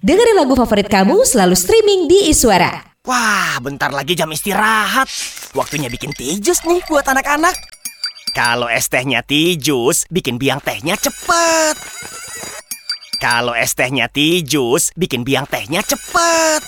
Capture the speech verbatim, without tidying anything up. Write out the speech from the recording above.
Dengerin lagu favorit kamu selalu streaming di Iswara. Wah, bentar lagi jam istirahat. Waktunya bikin teh jus nih buat anak-anak. Kalau es tehnya teh jus, bikin biang tehnya cepet. Kalau es tehnya teh jus, bikin biang tehnya cepet.